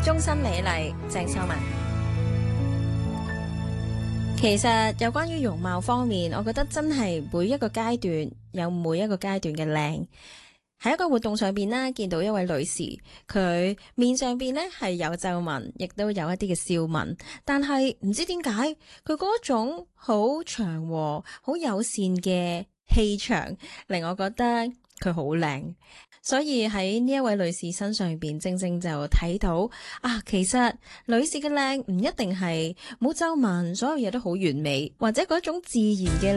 終身美麗，鄭秀文。其實有關於容貌方面，我覺得真係每一個階段有每一個階段嘅靚。喺一個活動上邊呢，見到一位女士，佢面上邊呢係有皺紋，亦都有一啲嘅笑紋，但係唔知點解佢嗰種好祥和、好友善嘅氣場，令我覺得佢好靚。所以喺呢一位女士身上邊，正正就睇到啊，其實女士嘅靚唔一定係冇皺紋，所有嘢都好完美，或者嗰種自然嘅